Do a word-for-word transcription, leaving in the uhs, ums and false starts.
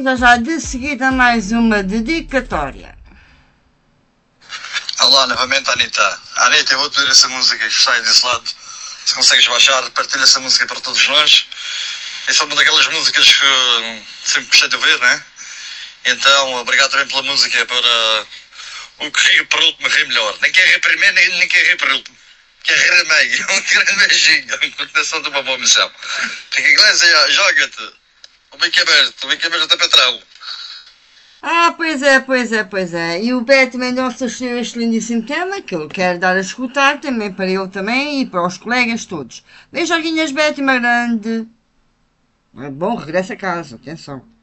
já já de seguida mais uma dedicatória. Olá novamente, Anitta. Anitta, eu vou pedir essa música que sai desse lado. Se consegues baixar, partilha essa música para todos nós. Essa é uma daquelas músicas que uh, sempre gostei de ouvir, né? Então, obrigado também pela música para o que rir por último rir melhor. Nem quer rir primeiro, nem, nem quer rir por último. Quer rir a meio. Um grande beijinho. A continuação de uma boa missão. Rica Iglesias, joga-te. O bico aberto, o bico aberto até patrão. Ah, pois é, pois é, pois é. E o Beto Mendonça escolheu este lindíssimo tema que eu quero dar a escutar também para ele também e para os colegas todos. Beijinhos, Beto, uma grande. Bom regresso a casa, atenção.